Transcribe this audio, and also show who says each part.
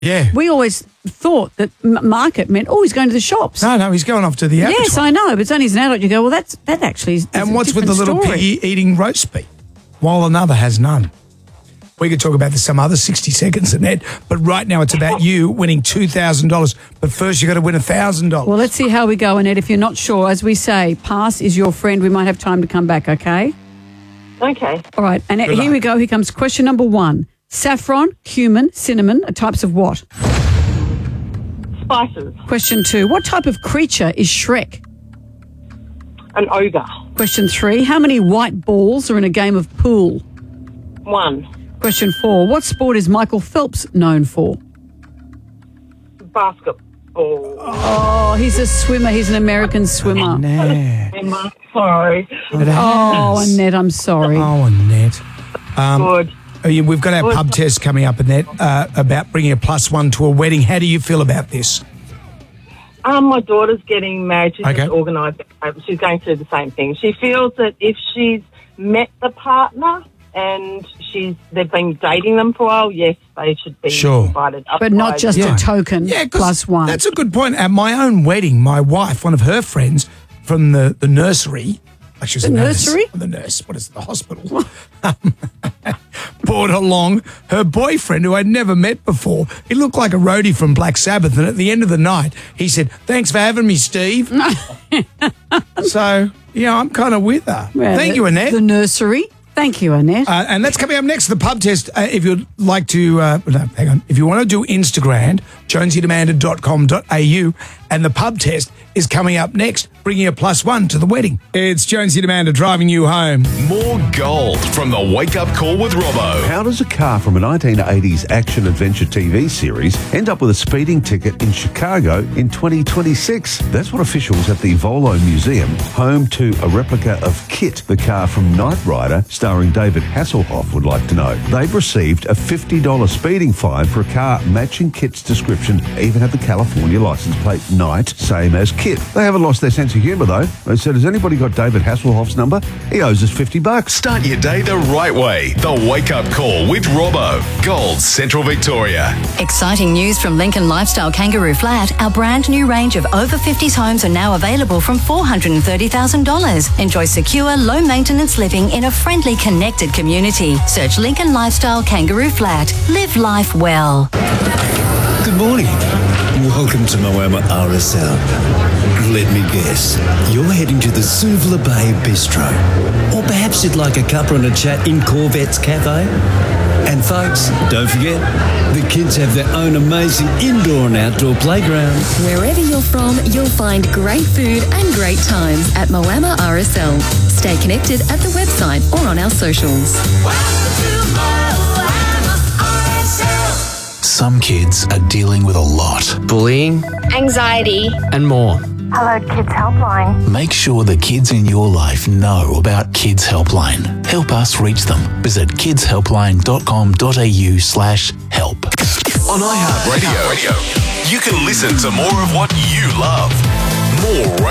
Speaker 1: Yeah.
Speaker 2: We always thought that market meant, he's going to the shops.
Speaker 1: No, he's going off to the abattoir.
Speaker 2: Yes, I know, but it's only as an adult you go, well, that actually is
Speaker 1: And
Speaker 2: a
Speaker 1: what's with the
Speaker 2: different
Speaker 1: little
Speaker 2: story.
Speaker 1: piggy eating roast beef while another has none? We could talk about this some other 60 seconds, Annette, but right now it's about you winning $2,000. But first, you got to win $1,000.
Speaker 2: Well, let's see how we go, Annette. If you're not sure, as we say, pass is your friend. We might have time to come back, okay?
Speaker 3: Okay.
Speaker 2: All right, Annette,
Speaker 1: Good
Speaker 2: here
Speaker 1: luck.
Speaker 2: we go. Here comes question number 1. Saffron, cumin, cinnamon are types of what?
Speaker 3: Spices.
Speaker 2: Question 2. What type of creature is Shrek?
Speaker 3: An ogre.
Speaker 2: Question 3. How many white balls are in a game of pool?
Speaker 3: 1.
Speaker 2: Question 4. What sport is Michael Phelps known for?
Speaker 3: Basketball.
Speaker 2: Oh, he's a swimmer. He's an American swimmer.
Speaker 1: Annette.
Speaker 3: Emma, sorry.
Speaker 2: Oh, Annette, I'm sorry.
Speaker 1: Oh, Annette.
Speaker 3: Good.
Speaker 1: We've got our pub test coming up, Annette, about bringing a +1 to a wedding. How do you feel about this?
Speaker 3: My daughter's getting married. She's
Speaker 1: Okay.
Speaker 3: just organised. She's going through the same thing. She feels that if she's met the partner and they've been dating them for a while, yes, they should be
Speaker 1: Sure.
Speaker 3: invited up.
Speaker 2: But not just a token +1.
Speaker 1: That's a good point. At my own wedding, my wife, one of her friends from the nursery, like she was
Speaker 2: The
Speaker 1: a nurse,
Speaker 2: nursery?
Speaker 1: the nurse, what is it, the hospital, brought along her boyfriend who I'd never met before. He looked like a roadie from Black Sabbath, and at the end of the night, he said, "Thanks for having me, Steve." So, yeah, I'm kind of with her.
Speaker 2: Well,
Speaker 1: Thank you, Annette.
Speaker 2: The nursery. Thank you, Annette.
Speaker 1: And that's coming up next, the pub test. If you'd like to, hang on. If you want to do Instagram, jonesyandamanda.com.au, and the pub test is coming up next, bringing a +1 to the wedding. It's Jonesy and Amanda driving you home.
Speaker 4: More gold from the Wake Up Call with Robbo.
Speaker 5: How does a car from a 1980s action-adventure TV series end up with a speeding ticket in Chicago in 2026? That's what officials at the Volo Museum, home to a replica of Kit, the car from Knight Rider, starring David Hasselhoff, would like to know. They've received a $50 speeding fine for a car matching Kit's description, even had the California license plate Knight, same as Kit. They haven't lost their sense of humour, though. They said, has anybody got David Hasselhoff's number? He owes us $50.
Speaker 4: Start your day the right way. The Wake Up Call with Robbo. Gold Central Victoria.
Speaker 6: Exciting news from Lincoln Lifestyle Kangaroo Flat. Our brand new range of over 50s homes are now available from $430,000. Enjoy secure, low maintenance living in a friendly, connected community. Search Lincoln Lifestyle Kangaroo Flat. Live life well.
Speaker 7: Good morning. Welcome to Moama RSL. Let me guess, you're heading to the Suvla Bay Bistro. Or perhaps you'd like a cuppa and a chat in Corvette's Cafe. And folks, don't forget, the kids have their own amazing indoor and outdoor playground.
Speaker 8: Wherever you're from, you'll find great food and great times at Moama RSL. Stay connected at the website or on our socials.
Speaker 9: Some kids are dealing with a lot. Bullying,
Speaker 10: anxiety,
Speaker 9: and more.
Speaker 10: Hello Kids Helpline.
Speaker 9: Make sure the kids in your life know about Kids Helpline. Help us reach them. Visit kidshelpline.com.au/help.
Speaker 4: On iHeartRadio, you can listen to more of what you love. More